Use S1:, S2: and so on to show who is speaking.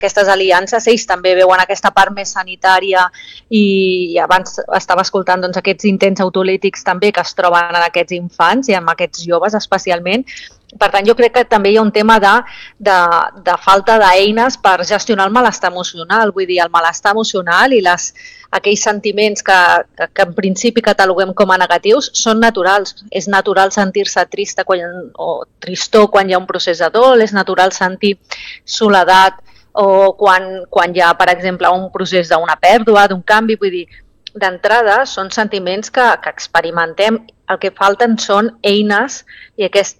S1: aquestes aliances, ells també veuen aquesta part més sanitària i abans estava escoltant doncs, aquests intents autolítics també que es troben en aquests infants i en aquests joves especialment. Per tant, jo crec que també hi ha un tema de falta d'eines per gestionar el malestar emocional. Vull dir, el malestar emocional i aquells sentiments que en principi cataloguem com a negatius són naturals. És natural sentir-se trista o tristor quan hi ha un procés de dol, és natural sentir soledat o quan hi ha, per exemple, un procés d'una pèrdua, d'un canvi. Vull dir, d'entrada són sentiments que experimentem. El que falten són eines i aquest